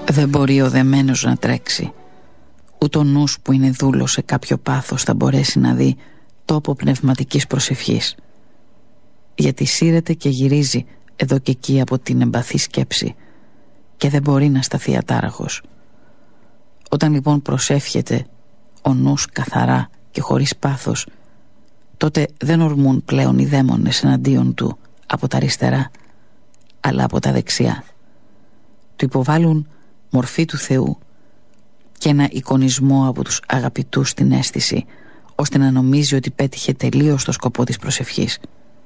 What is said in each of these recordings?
Δεν μπορεί ο δεμένος να τρέξει. Ούτε ο νους που είναι δούλος σε κάποιο πάθος θα μπορέσει να δει τόπο πνευματικής προσευχής. Γιατί σύρεται και γυρίζει εδώ και εκεί από την εμπαθή σκέψη και δεν μπορεί να σταθεί ατάραχος. Όταν λοιπόν προσεύχεται ο νους καθαρά και χωρίς πάθος, τότε δεν ορμούν πλέον οι δαίμονες εναντίον του από τα αριστερά, αλλά από τα δεξιά. Του υποβάλλουν μορφή του Θεού και ένα εικονισμό από τους αγαπητούς στην αίσθηση, ώστε να νομίζει ότι πέτυχε τελείως το σκοπό της προσευχής.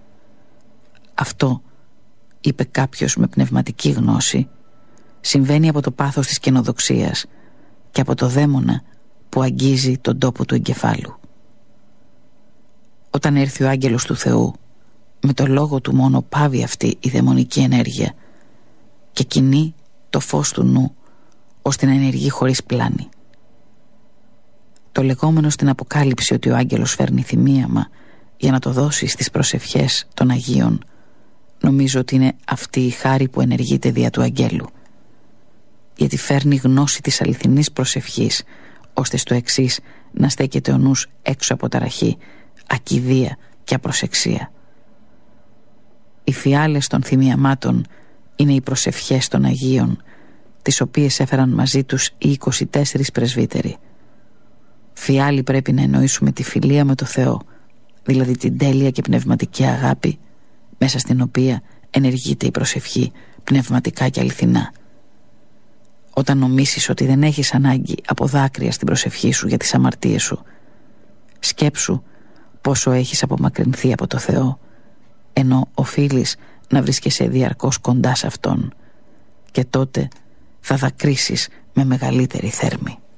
Αυτό, είπε κάποιος με πνευματική γνώση, συμβαίνει από το πάθος της καινοδοξίας και από το δαίμονα που αγγίζει τον τόπο του εγκεφάλου. Όταν έρθει ο άγγελος του Θεού, με το λόγο του μόνο πάβει αυτή η δαιμονική ενέργεια και κινεί το φως του νου ώστε να ενεργεί χωρίς πλάνη. Το λεγόμενο στην Αποκάλυψη ότι ο άγγελος φέρνει θυμίαμα για να το δώσει στις προσευχές των Αγίων, νομίζω ότι είναι αυτή η χάρη που ενεργείται δια του αγγέλου, γιατί φέρνει γνώση της αληθινής προσευχής, ώστε στο εξής να στέκεται ο νους έξω από ταραχή, ακηδεία και απροσεξία. Οι φιάλες των θυμιαμάτων είναι οι προσευχές των Αγίων, τις οποίες έφεραν μαζί τους οι 24 πρεσβύτεροι. Φιάλη πρέπει να εννοήσουμε τη φιλία με το Θεό, δηλαδή την τέλεια και πνευματική αγάπη, μέσα στην οποία ενεργείται η προσευχή πνευματικά και αληθινά. Όταν νομίσεις ότι δεν έχεις ανάγκη από δάκρυα στην προσευχή σου για τις αμαρτίες σου, σκέψου πόσο έχεις απομακρυνθεί από το Θεό, ενώ οφείλεις να βρίσκεσαι διαρκώς κοντά σε Αυτόν, και τότε θα δακρύσεις με μεγαλύτερη θέρμη.